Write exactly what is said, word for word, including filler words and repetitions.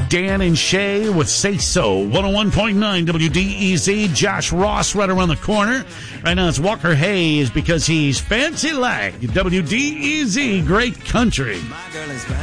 Dan and Shay with Say So. one oh one point nine W D E Z. Josh Ross right around the corner. Right now it's Walker Hayes because he's fancy like W D E Z. Great country.